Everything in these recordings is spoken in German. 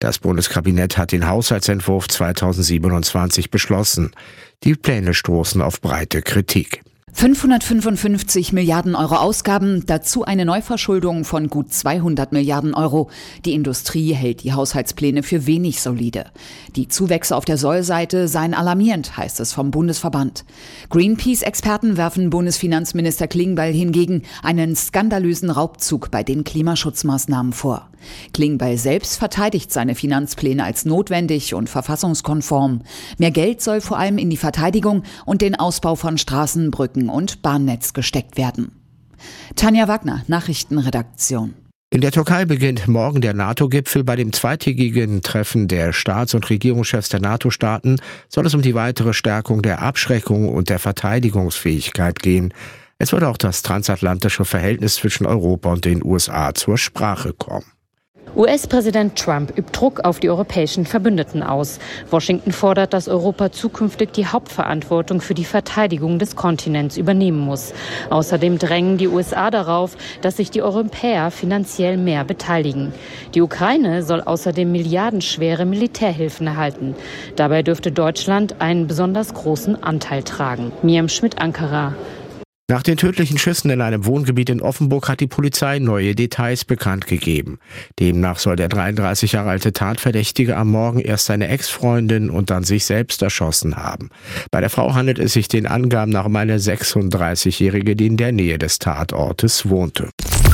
Das Bundeskabinett hat den Haushaltsentwurf 2027 beschlossen. Die Pläne stoßen auf breite Kritik. 555 Milliarden Euro Ausgaben, dazu eine Neuverschuldung von gut 200 Milliarden Euro. Die Industrie hält die Haushaltspläne für wenig solide. Die Zuwächse auf der Sollseite seien alarmierend, heißt es vom Bundesverband. Greenpeace-Experten werfen Bundesfinanzminister Klingbeil hingegen einen skandalösen Raubzug bei den Klimaschutzmaßnahmen vor. Klingbeil selbst verteidigt seine Finanzpläne als notwendig und verfassungskonform. Mehr Geld soll vor allem in die Verteidigung und den Ausbau von Straßen, Brücken und Bahnnetz gesteckt werden. Tanja Wagner, Nachrichtenredaktion. In der Türkei beginnt morgen der NATO-Gipfel. Bei dem zweitägigen Treffen der Staats- und Regierungschefs der NATO-Staaten soll es um die weitere Stärkung der Abschreckung und der Verteidigungsfähigkeit gehen. Es wird auch das transatlantische Verhältnis zwischen Europa und den USA zur Sprache kommen. US-Präsident Trump übt Druck auf die europäischen Verbündeten aus. Washington fordert, dass Europa zukünftig die Hauptverantwortung für die Verteidigung des Kontinents übernehmen muss. Außerdem drängen die USA darauf, dass sich die Europäer finanziell mehr beteiligen. Die Ukraine soll außerdem milliardenschwere Militärhilfen erhalten. Dabei dürfte Deutschland einen besonders großen Anteil tragen. Miriam Schmidt, Ankara. Nach den tödlichen Schüssen in einem Wohngebiet in Offenburg hat die Polizei neue Details bekannt gegeben. Demnach soll der 33 Jahre alte Tatverdächtige am Morgen erst seine Ex-Freundin und dann sich selbst erschossen haben. Bei der Frau handelt es sich den Angaben nach um eine 36-Jährige, die in der Nähe des Tatortes wohnte.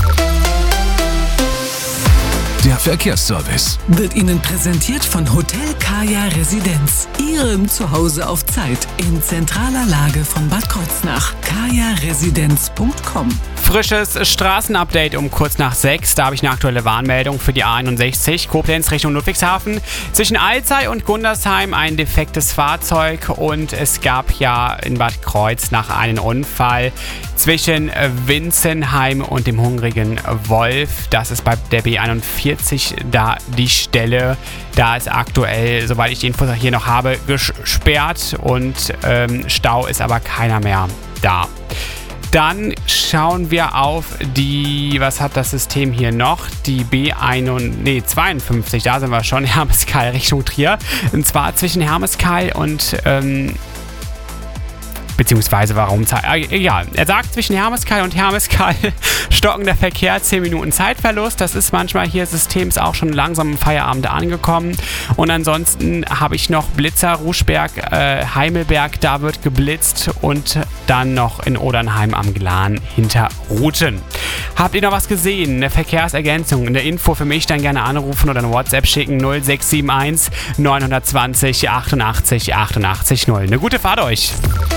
Der Verkehrsservice wird Ihnen präsentiert von Hotel Kaya Residenz. Ihrem Zuhause auf Zeit in zentraler Lage von Bad Kreuznach. kajaresidenz.com. Frisches Straßenupdate um kurz nach 6. Da habe ich eine aktuelle Warnmeldung für die A61 Koblenz Richtung Ludwigshafen. Zwischen Alzey und Gundersheim ein defektes Fahrzeug und es gab ja in Bad Kreuznach einen Unfall zwischen Winzenheim und dem Hungrigen Wolf. Das ist bei der B41 da die Stelle. Da ist aktuell, soweit ich die Infos hier noch habe, gesperrt und Stau ist aber keiner mehr da. Dann schauen wir auf die, was hat das System hier noch? Die B52, da sind wir schon, Hermeskeil Richtung Trier. Und zwar zwischen Hermeskeil und, beziehungsweise warum, egal. Er sagt, zwischen Hermeskeil und Hermeskeil stockender Verkehr, 10 Minuten Zeitverlust. Das ist manchmal hier Systems auch schon langsam im Feierabend angekommen. Und ansonsten habe ich noch Blitzer, Ruschberg, Heimelberg, da wird geblitzt und dann noch in Odernheim am Glan hinter Ruten. Habt ihr noch was gesehen? Eine Verkehrsergänzung, eine Info für mich, dann gerne anrufen oder eine WhatsApp schicken 0671 920 88 88 0. Eine gute Fahrt euch!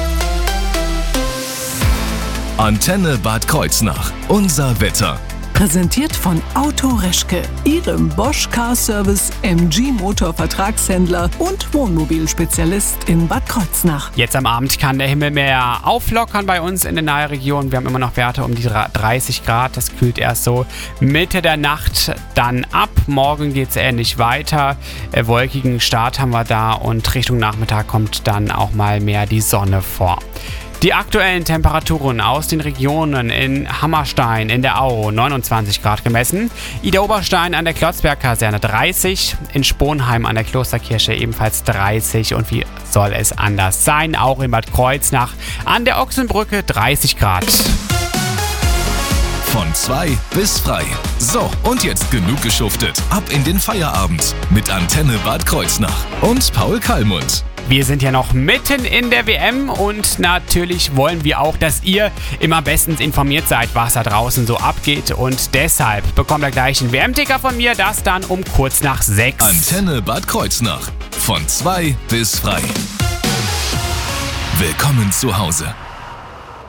Antenne Bad Kreuznach. Unser Wetter. Präsentiert von Auto Reschke, Ihrem Bosch Car Service MG Motor Vertragshändler und Wohnmobilspezialist in Bad Kreuznach. Jetzt am Abend kann der Himmel mehr auflockern bei uns in der Nahregion. Wir haben immer noch Werte um die 30 Grad. Das kühlt erst so Mitte der Nacht dann ab. Morgen geht es ähnlich weiter. Wolkigen Start haben wir da und Richtung Nachmittag kommt dann auch mal mehr die Sonne vor. Die aktuellen Temperaturen aus den Regionen: in Hammerstein in der Au 29 Grad gemessen, Ida Oberstein an der Klotzberg-Kaserne 30, in Sponheim an der Klosterkirche ebenfalls 30 und wie soll es anders sein, auch in Bad Kreuznach an der Ochsenbrücke 30 Grad. Von 2 bis frei. So, und jetzt genug geschuftet. Ab in den Feierabend mit Antenne Bad Kreuznach und Paul Kallmund. Wir sind ja noch mitten in der WM und natürlich wollen wir auch, dass ihr immer bestens informiert seid, was da draußen so abgeht. Und deshalb bekommt ihr gleich einen WM-Ticker von mir, das dann um kurz nach 6. Antenne Bad Kreuznach. Von 2 bis frei. Willkommen zu Hause.